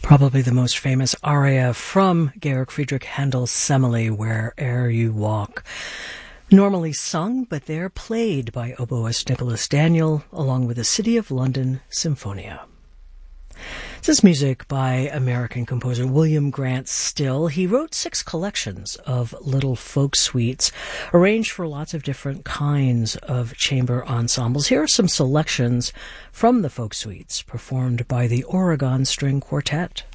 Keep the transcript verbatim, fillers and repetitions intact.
Probably the most famous aria from Georg Friedrich Handel's Semele, Where'er You Walk. Normally sung, but they're played by oboist Nicholas Daniel, along with the City of London Symphonia. This is music by American composer William Grant Still. He wrote six collections of little folk suites, arranged for lots of different kinds of chamber ensembles. Here are some selections from the folk suites, performed by the Oregon String Quartet.